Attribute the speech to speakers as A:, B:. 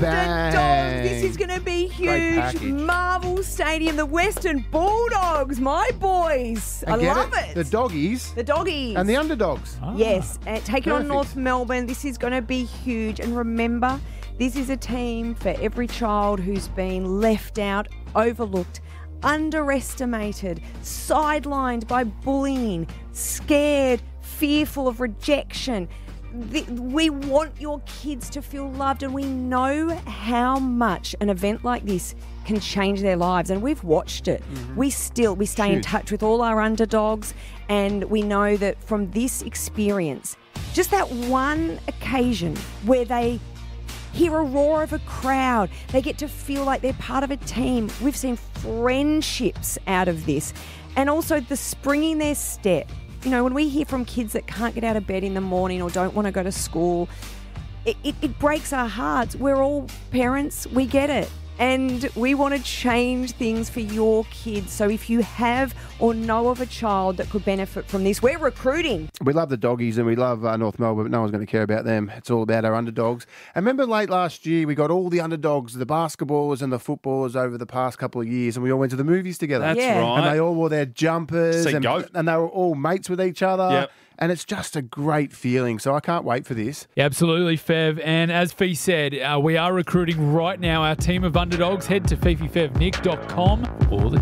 A: Underdogs. This is going to be huge. Marvel Stadium, the Western Bulldogs, my boys. I love it.
B: The doggies.
A: The doggies.
B: And the underdogs.
A: Yes, taking on
B: Perfect.
A: North Melbourne. This is going to be huge. And remember, this is a team for every child who's been left out, overlooked, underestimated, sidelined by bullying, scared, fearful of rejection. We want your kids to feel loved, and we know how much an event like this can change their lives, and we've watched it. We stay in touch with all our underdogs, and we know that from this experience, just that one occasion where they hear a roar of a crowd, they get to feel like they're part of a team. We've seen friendships out of this, and also the spring in their step. You know, when we hear from kids that can't get out of bed in the morning or don't want to go to school, it breaks our hearts. We're all parents. We get it. And we want to change things for your kids. So if you have or know of a child that could benefit from this, we're recruiting.
B: We love the doggies and we love North Melbourne, but no one's going to care about them. It's all about our underdogs. And remember late last year, we got all the underdogs, the basketballers and the footballers over the past couple of years, and we all went to the movies together.
C: That's right.
B: And they all wore their jumpers and they were all mates with each other.
C: Yep.
B: And it's just a great feeling. So I can't wait for this.
D: Absolutely, Fev. And as Fee said, we are recruiting right now our team of underdogs. Head to fififevnick.com for all the